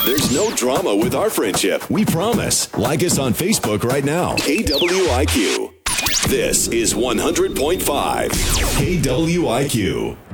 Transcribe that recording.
There's no drama with our friendship. We promise. Like us on Facebook right now. KWIQ. This is 100.5 KWIQ.